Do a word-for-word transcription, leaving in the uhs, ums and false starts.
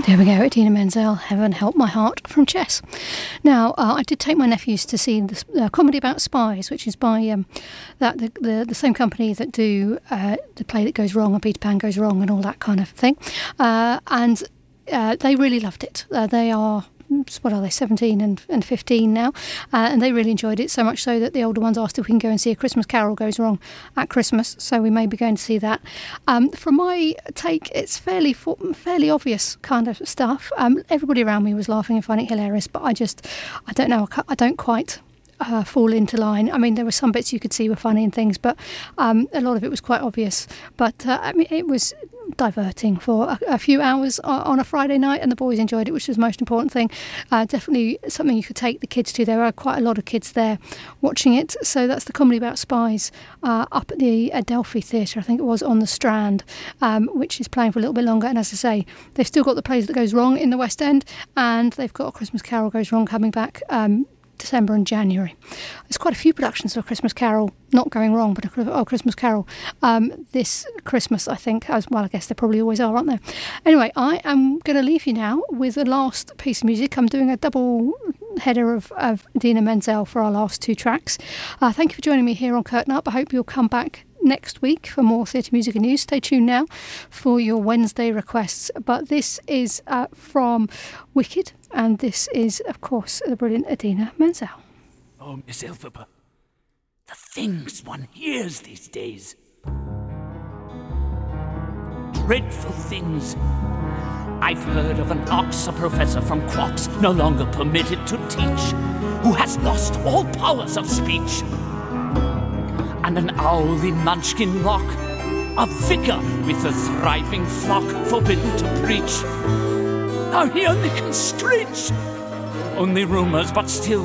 There we go, Idina Menzel, Heaven Help My Heart from Chess. Now, uh, I did take my nephews to see the uh, comedy about spies, which is by um, that the, the the same company that do uh, The Play That Goes Wrong and Peter Pan Goes Wrong and all that kind of thing. Uh, and uh, they really loved it. Uh, they are... what are they, seventeen and, and fifteen now, uh, and they really enjoyed it, so much so that the older ones asked if we can go and see A Christmas Carol Goes Wrong at Christmas, so we may be going to see that. Um, from my take, it's fairly fairly obvious kind of stuff. Um, everybody around me was laughing and finding it hilarious, but I just, I don't know, I don't quite Uh, fall into line. I mean, there were some bits you could see were funny and things, but um, a lot of it was quite obvious. But uh, I mean, it was diverting for a, a few hours on a Friday night, and the boys enjoyed it, which was the most important thing. Uh, definitely something you could take the kids to. There are quite a lot of kids there watching it. So that's the comedy about spies uh, up at the Adelphi Theatre, I think it was, on the Strand, um, which is playing for a little bit longer. And as I say, they've still got The Plays That Goes Wrong in the West End, and they've got A Christmas Carol Goes Wrong coming back um, December and January. There's quite a few productions of A Christmas Carol not going wrong, but a oh, Christmas Carol um, this Christmas, I think, as well. I guess there probably always are, aren't there? Anyway, I am going to leave you now with the last piece of music. I'm doing a double header of, of Idina Menzel for our last two tracks. Uh, thank you for joining me here on Curtain Up. I hope you'll come back next week for more theatre music and news. Stay tuned now for your Wednesday requests. But this is uh, from Wicked, and this is, of course, the brilliant Idina Menzel. Oh, Miss Elphaba, the things one hears these days. Dreadful things. I've heard of an Oxford professor from Quox, no longer permitted to teach, who has lost all powers of speech. And an owl in Munchkin Rock, a vicar with a thriving flock forbidden to preach. Now he only can screech. Only rumours, but still